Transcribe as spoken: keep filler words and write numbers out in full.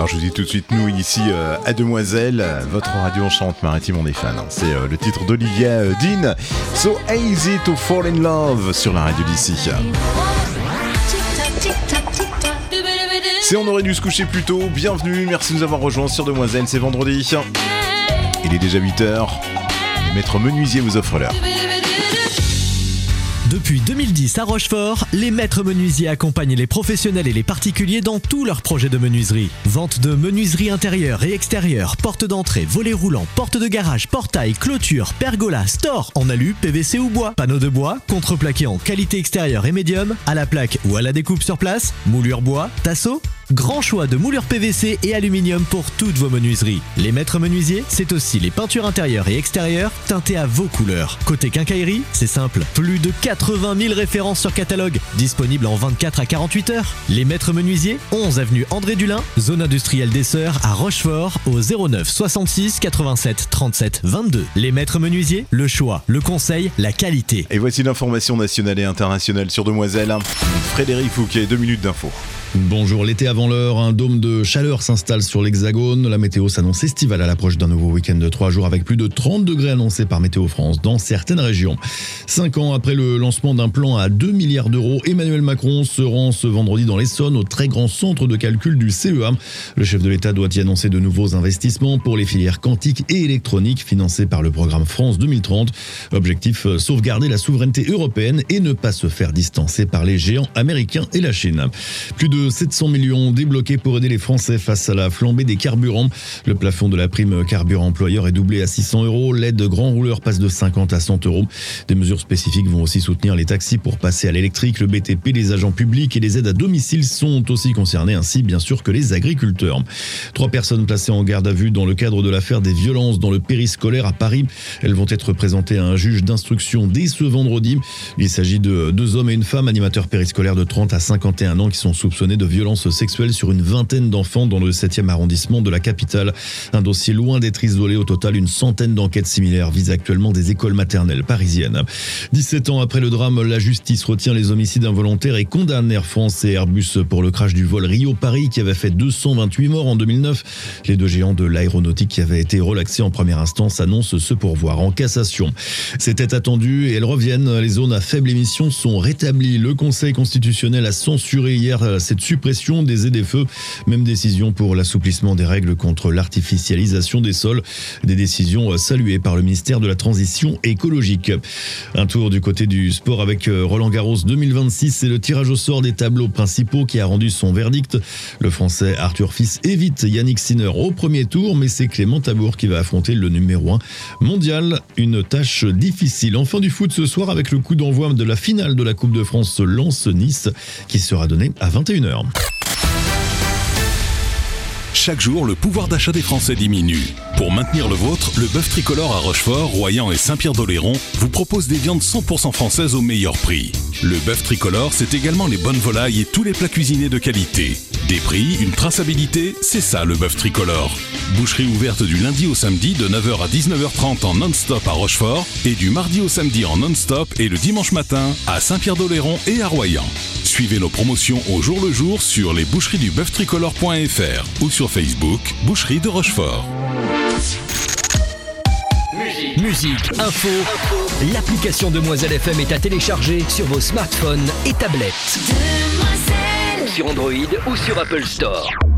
Alors je vous dis tout de suite, nous ici euh, à Demoiselle, votre radio chante maritime, on est fan. Hein. C'est euh, le titre d'Olivia euh, Dean, So Easy to Fall in Love sur la radio d'ici. Si on aurait dû se coucher plus tôt, bienvenue, merci de nous avoir rejoints sur Demoiselle, c'est vendredi. Il est déjà huit heures, le maître menuisier vous offre l'heure. Depuis deux mille dix à Rochefort, les maîtres menuisiers accompagnent les professionnels et les particuliers dans tous leurs projets de menuiserie. Vente de menuiserie intérieure et extérieure, porte d'entrée, volets roulants, porte de garage, portail, clôture, pergola, store en alu, P V C ou bois, panneaux de bois, contreplaqué en qualité extérieure et médium, à la plaque ou à la découpe sur place, moulure bois, tasseau. Grand choix de moulures P V C et aluminium pour toutes vos menuiseries. Les maîtres menuisiers, c'est aussi les peintures intérieures et extérieures teintées à vos couleurs. Côté quincaillerie, c'est simple, plus de quatre-vingt mille références sur catalogue, disponibles en vingt-quatre à quarante-huit heures. Les maîtres menuisiers, onze avenue André Dulin, zone industrielle des Sœurs à Rochefort, au zéro neuf soixante-six quatre-vingt-sept trente-sept vingt-deux. Les maîtres menuisiers, le choix, le conseil, la qualité. Et voici l'information nationale et internationale sur Demoiselle. Frédéric Fouquet, deux minutes d'info. Bonjour, l'été avant l'heure, un dôme de chaleur s'installe sur l'Hexagone. La météo s'annonce estivale à l'approche d'un nouveau week-end de trois jours avec plus de trente degrés annoncés par Météo France dans certaines régions. Cinq ans après le lancement d'un plan à deux milliards d'euros, Emmanuel Macron se rend ce vendredi dans l'Essonne au très grand centre de calcul du C E A. Le chef de l'État doit y annoncer de nouveaux investissements pour les filières quantiques et électroniques financés par le programme France deux mille trente. Objectif, sauvegarder la souveraineté européenne et ne pas se faire distancer par les géants américains et la Chine. Plus de sept cents millions débloqués pour aider les Français face à la flambée des carburants. Le plafond de la prime carburant employeur est doublé à six cents euros. L'aide grand rouleur passe de cinquante à cent euros. Des mesures spécifiques vont aussi soutenir les taxis pour passer à l'électrique. Le B T P, les agents publics et les aides à domicile sont aussi concernés, ainsi bien sûr que les agriculteurs. Trois personnes placées en garde à vue dans le cadre de l'affaire des violences dans le périscolaire à Paris. Elles vont être présentées à un juge d'instruction dès ce vendredi. Il s'agit de deux hommes et une femme, animateurs périscolaires de trente à cinquante et un ans qui sont soupçonnés de violences sexuelles sur une vingtaine d'enfants dans le septième arrondissement de la capitale. Un dossier loin d'être isolé. Au total, une centaine d'enquêtes similaires visent actuellement des écoles maternelles parisiennes. dix-sept ans après le drame, la justice retient les homicides involontaires et condamne Air France et Airbus pour le crash du vol Rio-Paris qui avait fait deux cent vingt-huit morts en deux mille neuf. Les deux géants de l'aéronautique qui avaient été relaxés en première instance annoncent se pourvoir en cassation. C'était attendu et elles reviennent. Les zones à faible émission sont rétablies. Le Conseil constitutionnel a censuré hier cette suppression des Z F E. Même décision pour l'assouplissement des règles contre l'artificialisation des sols. Des décisions saluées par le ministère de la Transition écologique. Un tour du côté du sport avec Roland Garros deux mille vingt-six. C'est le tirage au sort des tableaux principaux qui a rendu son verdict. Le Français Arthur Fils évite Yannick Sinner au premier tour, mais c'est Clément Tabour qui va affronter le numéro un mondial. Une tâche difficile. En fin du foot ce soir avec le coup d'envoi de la finale de la Coupe de France Lens-Nice qui sera donnée à vingt et une heures. Chaque jour, le pouvoir d'achat des Français diminue. Pour maintenir le vôtre, le bœuf tricolore à Rochefort, Royan et Saint-Pierre-d'Oléron vous propose des viandes cent pour cent françaises au meilleur prix. Le bœuf tricolore, c'est également les bonnes volailles et tous les plats cuisinés de qualité. Des prix, une traçabilité, c'est ça le bœuf tricolore. Boucherie ouverte du lundi au samedi de neuf heures à dix-neuf heures trente en non-stop à Rochefort et du mardi au samedi en non-stop et le dimanche matin à Saint-Pierre-d'Oléron et à Royan. Suivez nos promotions au jour le jour sur les boucheries du bœuf tricolore point f r ou sur Facebook, Boucherie de Rochefort. Musique, Musique info, info. L'application Demoiselle F M est à télécharger sur vos smartphones et tablettes. Demoiselle. Sur Android ou sur Apple Store.